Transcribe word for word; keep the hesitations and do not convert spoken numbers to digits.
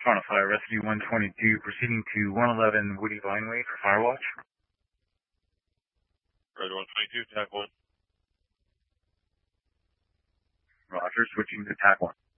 Toronto Fire Rescue one twenty-two, proceeding to one eleven Woody Vineway for Firewatch. Red one twenty-two, T A C one. Roger, switching to T A C one.